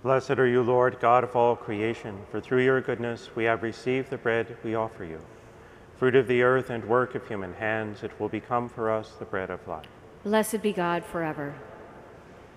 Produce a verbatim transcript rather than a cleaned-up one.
Blessed are you, Lord, God of all creation, for through your goodness we have received the bread we offer you. Fruit of the earth and work of human hands, it will become for us the bread of life. Blessed be God forever.